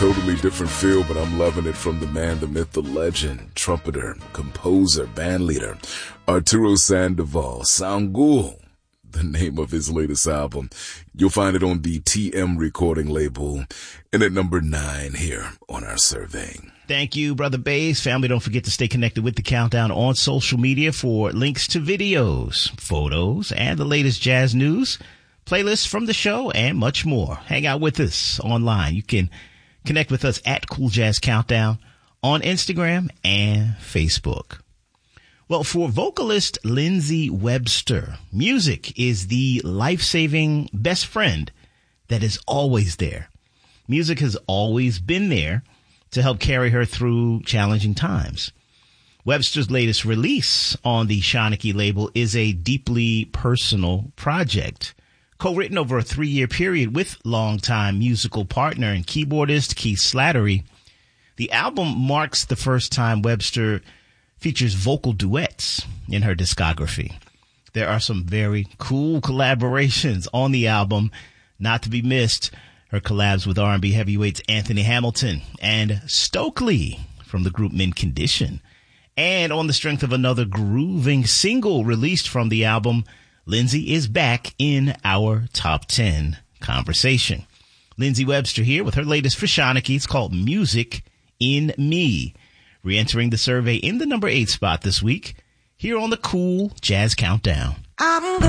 totally different feel, but I'm loving it from the man, the myth, the legend, trumpeter, composer, bandleader, Arturo Sandoval, Sangul, the name of his latest album. You'll find it on the TM recording label and at number 9 here on our survey. Thank you, Brother Bass. Family, don't forget to stay connected with the Countdown on social media for links to videos, photos, and the latest jazz news, playlists from the show, and much more. Hang out with us online. You can connect with us at Cool Jazz Countdown on Instagram and Facebook. Well, for vocalist Lindsey Webster, music is the life-saving best friend that is always there. Music has always been there to help carry her through challenging times. Webster's latest release on the Shanachie label is a deeply personal project, co-written over a 3-year period with longtime musical partner and keyboardist Keith Slattery. The album marks the first time Webster features vocal duets in her discography. There are some very cool collaborations on the album, not to be missed. Her collabs with R&B heavyweights Anthony Hamilton and Stokely from the group Mint Condition. And on the strength of another grooving single released from the album, Lindsey is back in our top 10 conversation. Lindsey Webster here with her latest for Shanachie. It's called Music in Me, re-entering the survey in the number 8 spot this week here on the Cool Jazz Countdown.